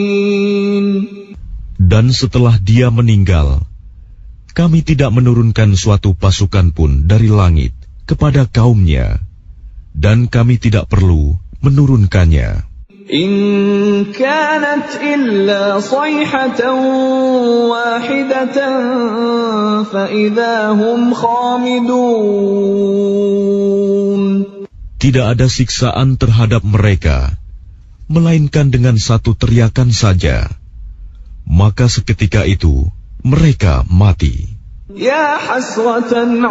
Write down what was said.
Dan setelah dia meninggal, kami tidak menurunkan suatu pasukan pun dari langit kepada kaumnya, dan kami tidak perlu menurunkannya. In kanat illa sayhatan wahidatan fa idza hum khamidun. Tidak ada siksaan terhadap mereka, melainkan dengan satu teriakan saja, maka seketika itu mereka mati. Ya hasratan